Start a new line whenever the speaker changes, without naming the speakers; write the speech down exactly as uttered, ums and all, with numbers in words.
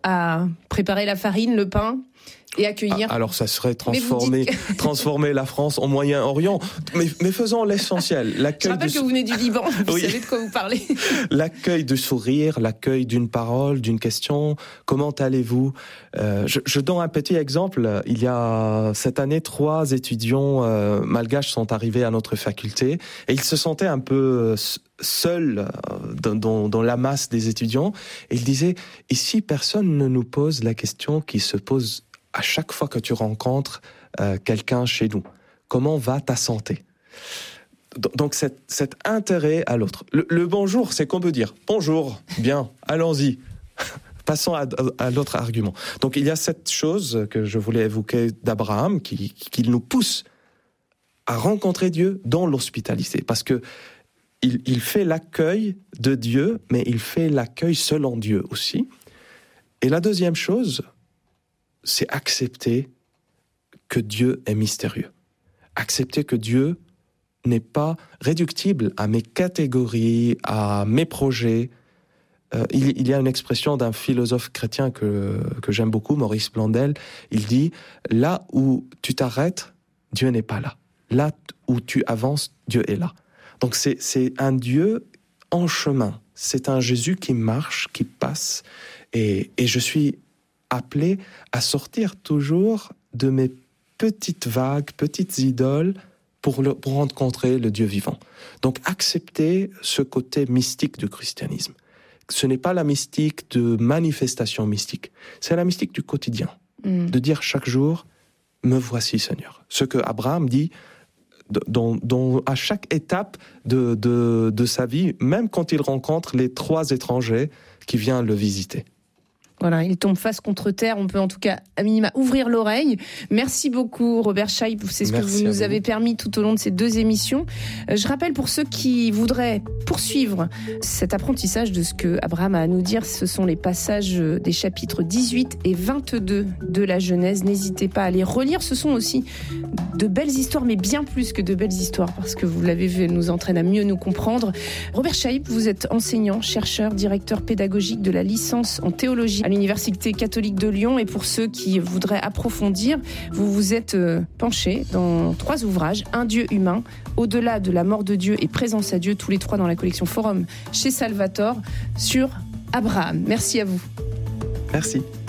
à préparer la farine, le pain et accueillir.
Alors ça serait transformer, transformer la France en Moyen-Orient. Mais, mais faisons l'essentiel. L'accueil
Je rappelle
du...
que vous venez du Liban, vous
oui.
savez de quoi vous parlez.
L'accueil du sourire, l'accueil d'une parole, d'une question. Comment allez-vous ? euh, je, je donne un petit exemple. Il y a cette année, trois étudiants euh, malgaches sont arrivés à notre faculté et ils se sentaient un peu seuls dans, dans, dans la masse des étudiants. Et ils disaient, ici, personne ne nous pose la question qui se pose à chaque fois que tu rencontres euh, quelqu'un chez nous. Comment va ta santé ? Donc cet, cet intérêt à l'autre. Le, le bonjour, c'est qu'on peut dire bonjour, bien, allons-y. Passons à, à l'autre argument. Donc il y a cette chose que je voulais évoquer d'Abraham qui, qui nous pousse à rencontrer Dieu dans l'hospitalité. Parce que il, il fait l'accueil de Dieu, mais il fait l'accueil selon Dieu aussi. Et la deuxième chose, c'est accepter que Dieu est mystérieux. Accepter que Dieu n'est pas réductible à mes catégories, à mes projets. Euh, il, il y a une expression d'un philosophe chrétien que, que j'aime beaucoup, Maurice Blondel. Il dit, là où tu t'arrêtes, Dieu n'est pas là. Là où tu avances, Dieu est là. Donc c'est, c'est un Dieu en chemin. C'est un Jésus qui marche, qui passe. Et, et je suis appelé à sortir toujours de mes petites vagues, petites idoles, pour, le, pour rencontrer le Dieu vivant. Donc accepter ce côté mystique du christianisme. Ce n'est pas la mystique de manifestation mystique, c'est la mystique du quotidien. Mm. De dire chaque jour, me voici Seigneur. Ce que Abraham dit dans, dans, à chaque étape de, de, de sa vie, même quand il rencontre les trois étrangers qui viennent le visiter.
Voilà, il tombe face contre terre. On peut en tout cas, à minima, ouvrir l'oreille. Merci beaucoup, Robert Scheib. C'est ce Merci que vous nous vous. avez permis tout au long de ces deux émissions. Je rappelle pour ceux qui voudraient poursuivre cet apprentissage de ce que Abraham a à nous dire, ce sont les passages des chapitres dix-huit et vingt-deux de la Genèse. N'hésitez pas à les relire. Ce sont aussi de belles histoires, mais bien plus que de belles histoires, parce que vous l'avez vu, elles nous entraînent à mieux nous comprendre. Robert Scheib, vous êtes enseignant, chercheur, directeur pédagogique de la licence en théologie à l'Université catholique de Lyon. Et pour ceux qui voudraient approfondir, vous vous êtes penché dans trois ouvrages. Un Dieu humain, Au-delà de la mort de Dieu et Présence à Dieu, tous les trois dans la collection Forum chez Salvator, sur Abraham. Merci à vous.
Merci.